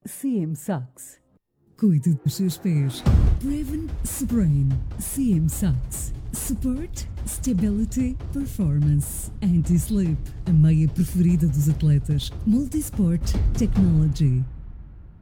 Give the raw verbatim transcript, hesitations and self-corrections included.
C M Socks. Cuide dos seus pés. Preven Sprain. C M Socks. Support, Stability, Performance. Anti-Slip. A meia preferida dos atletas. Multisport Technology.